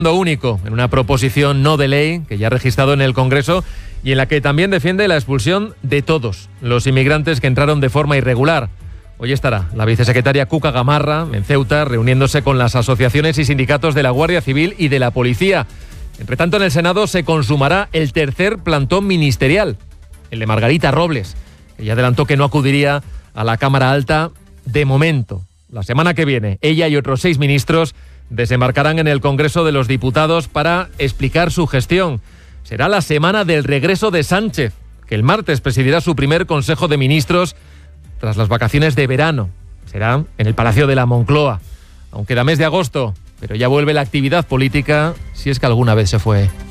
único en una proposición no de ley que ya ha registrado en el Congreso y en la que también defiende la expulsión de todos los inmigrantes que entraron de forma irregular. Hoy estará la vicesecretaria Cuca Gamarra en Ceuta reuniéndose con las asociaciones y sindicatos de la Guardia Civil y de la Policía. Entre tanto, en el Senado se consumará el tercer plantón ministerial, el de Margarita Robles, que ya adelantó que no acudiría a la Cámara Alta de momento. La semana que viene, ella y otros 6 ministros desembarcarán en el Congreso de los Diputados para explicar su gestión. Será la semana del regreso de Sánchez, que el martes presidirá su primer Consejo de Ministros tras las vacaciones de verano. Será en el Palacio de la Moncloa. Aún queda mes de agosto, pero ya vuelve la actividad política, si es que alguna vez se fue.